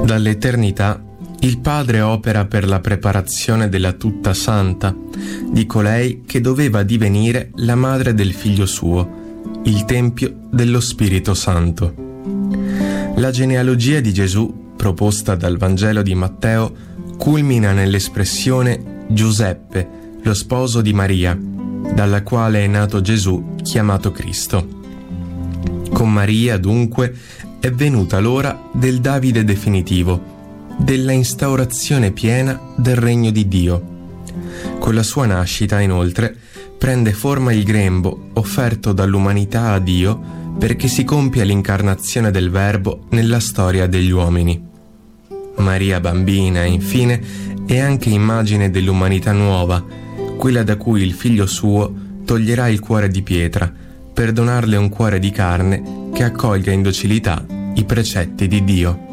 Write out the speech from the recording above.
Dall'eternità il Padre opera per la preparazione della tutta santa, di colei che doveva divenire la madre del Figlio suo, il Tempio dello Spirito Santo. La genealogia di Gesù, proposta dal Vangelo di Matteo, culmina nell'espressione Giuseppe, lo sposo di Maria, dalla quale è nato Gesù, chiamato Cristo. Con Maria, dunque, è venuta l'ora del Davide definitivo, della instaurazione piena del regno di Dio. Con la sua nascita, inoltre, prende forma il grembo offerto dall'umanità a Dio perché si compia l'incarnazione del Verbo nella storia degli uomini. Maria bambina, infine, è anche immagine dell'umanità nuova, quella da cui il Figlio suo toglierà il cuore di pietra per donarle un cuore di carne che accolga in docilità i precetti di Dio.